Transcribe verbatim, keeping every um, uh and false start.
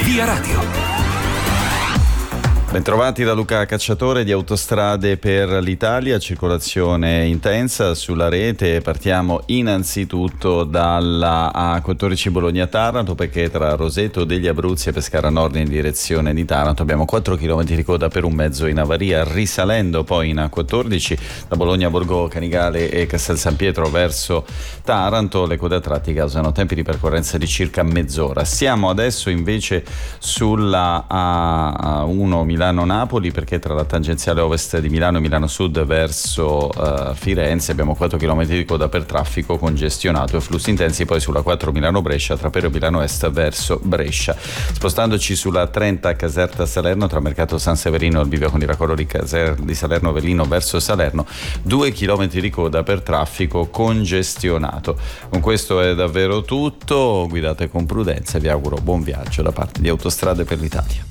Via Radio. Bentrovati da Luca Cacciatore di Autostrade per l'Italia, circolazione intensa sulla rete. Partiamo innanzitutto dalla A quattordici Bologna-Taranto, perché tra Roseto degli Abruzzi e Pescara Nord in direzione di Taranto abbiamo quattro chilometri di coda per un mezzo in avaria. Risalendo poi in A quattordici da Bologna a Borgo Canigale e Castel San Pietro verso Taranto, le code a tratti causano tempi di percorrenza di circa mezz'ora. Siamo adesso invece sulla A uno Milano-Napoli, perché tra la tangenziale ovest di Milano e Milano Sud verso uh, Firenze abbiamo quattro chilometri di coda per traffico congestionato e flussi intensi. Poi sulla quattro Milano-Brescia tra Pero e Milano Est verso Brescia. Spostandoci sulla trenta Caserta-Salerno tra Mercato San Severino e il bivio con il raccordo di, Caser- di Salerno-Velino verso Salerno, due chilometri di coda per traffico congestionato. Con questo è davvero tutto, guidate con prudenza e vi auguro buon viaggio da parte di Autostrade per l'Italia.